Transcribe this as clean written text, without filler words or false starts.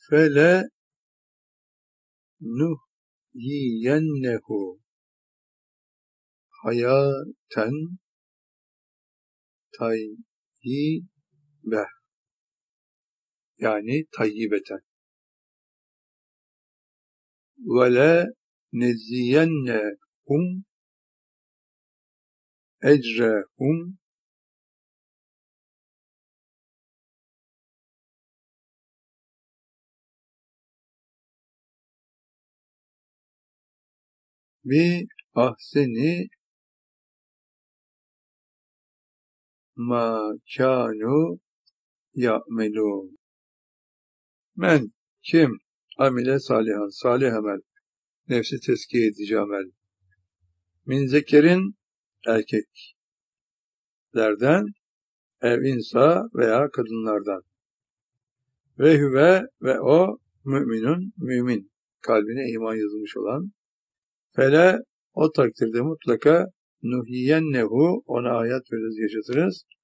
Fele nuhyiyennehu hayaten tayyibe, yani tayyibeten. Ve le neziyennehum ecrehum bi ahseni ma kânu ya'melûn. Men, kim amile salihan, salih amel, nefsi tezkiye edici amel, min zekerin, erkeklerden, ev insa veya kadınlardan, ve hüve, ve o müminun, mümin, kalbine iman yazılmış olan, fele, o takdirde mutlaka nuhiyennehu, ona hayat veririz, yaşatırız,